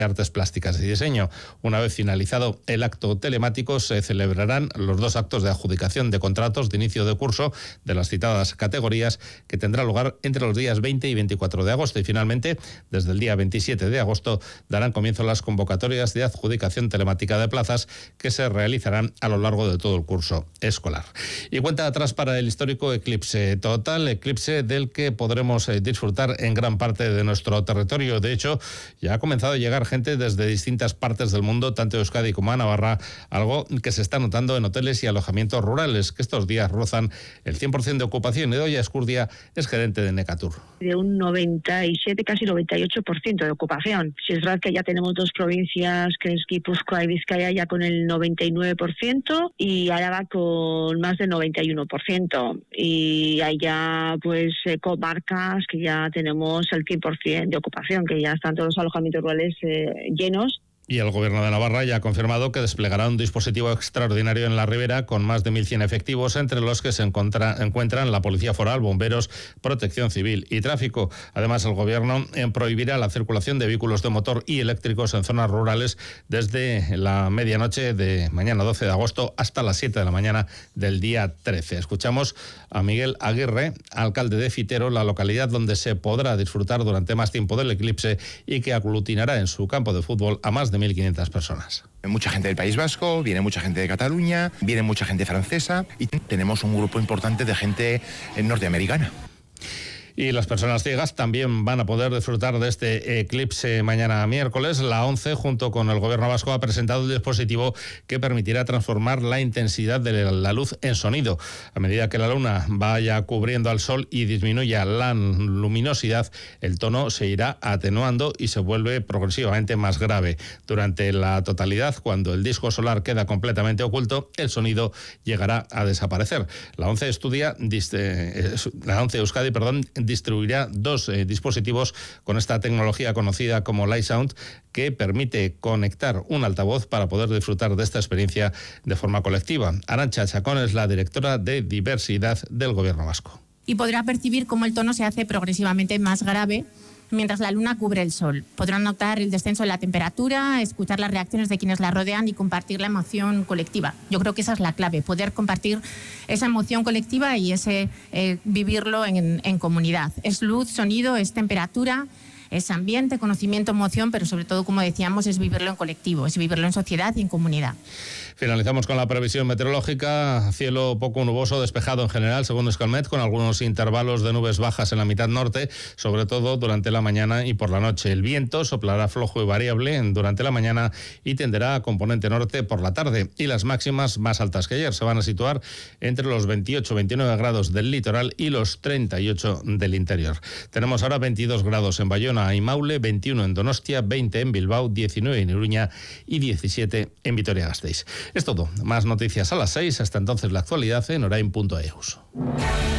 Artes Plásticas y Diseño. Una vez finalizado el acto telemático, se celebrarán los 2 actos de adjudicación de contratos de inicio de curso de las citadas categorías, que tendrá lugar entre los días 20 y 24 de agosto. Y finalmente, desde el día 27 de agosto, darán comienzo las convocatorias de adjudicación telemática de plazas, que se realizarán a lo largo de todo el curso escolar. Y cuenta atrás para el histórico eclipse total, eclipse del que podremos disfrutar en gran parte de nuestro territorio. De hecho, ya ha comenzado a llegar gente desde distintas partes del mundo, tanto de Euskadi como a Navarra, algo que se está notando en hoteles y alojamientos rurales, que estos días rozan el 100% de ocupación. Idoia Escurdia es gerente de Necatur. De un 97, casi 98% de ocupación. Si es verdad que ya tenemos 2 provincias, que es Guipúzcoa y Vizcaya, ya con el 99%, y Álava con más del 91%. Y hay ya pues comarcas que ya tenemos el 100% de ocupación, que ya están todos los alojamientos rurales llenos. Y el Gobierno de Navarra ya ha confirmado que desplegará un dispositivo extraordinario en la Ribera con más de 1.100 efectivos, entre los que se encuentran la Policía Foral, Bomberos, Protección Civil y Tráfico. Además, el Gobierno prohibirá la circulación de vehículos de motor y eléctricos en zonas rurales desde la medianoche de mañana 12 de agosto hasta las 7 de la mañana del día 13. Escuchamos a Miguel Aguirre, alcalde de Fitero, la localidad donde se podrá disfrutar durante más tiempo del eclipse y que aglutinará en su campo de fútbol a más de 1.500 personas. Mucha gente del País Vasco, viene mucha gente de Cataluña, viene mucha gente francesa y tenemos un grupo importante de gente norteamericana. Y las personas ciegas también van a poder disfrutar de este eclipse mañana miércoles. La ONCE, junto con el Gobierno vasco, ha presentado un dispositivo que permitirá transformar la intensidad de la luz en sonido. A medida que la luna vaya cubriendo al sol y disminuya la luminosidad, el tono se irá atenuando y se vuelve progresivamente más grave. Durante la totalidad, cuando el disco solar queda completamente oculto, el sonido llegará a desaparecer. La ONCE Euskadi, distribuirá 2 dispositivos con esta tecnología conocida como Light Sound, que permite conectar un altavoz para poder disfrutar de esta experiencia de forma colectiva. Arantxa Chacón es la directora de diversidad del Gobierno vasco. Y podrá percibir cómo el tono se hace progresivamente más grave mientras la luna cubre el sol. Podrán notar el descenso de la temperatura, escuchar las reacciones de quienes la rodean y compartir la emoción colectiva. Yo creo que esa es la clave, poder compartir esa emoción colectiva y ese vivirlo en comunidad. Es luz, sonido, es temperatura, es ambiente, conocimiento, emoción, pero sobre todo, como decíamos, es vivirlo en colectivo, es vivirlo en sociedad y en comunidad. Finalizamos con la previsión meteorológica. Cielo poco nuboso, despejado en general, según Euskalmet, con algunos intervalos de nubes bajas en la mitad norte, sobre todo durante la mañana y por la noche. El viento soplará flojo y variable durante la mañana y tenderá a componente norte por la tarde. Y las máximas más altas que ayer se van a situar entre los 28-29 grados del litoral y los 38 del interior. Tenemos ahora 22 grados en Bayona y Maule, 21 en Donostia, 20 en Bilbao, 19 en Iruña y 17 en Vitoria-Gasteiz. Es todo. Más noticias a las 6. Hasta entonces la actualidad en orain.eus.